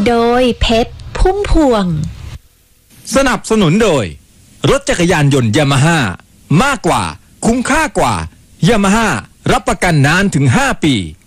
โดยเพชรพุ่มพวงสนับสนุนโดยรถจักรยานยนต์ยามาฮ่ามากกว่าคุ้มค่ากว่ายามาฮ่ารับประกันนานถึง5 ปี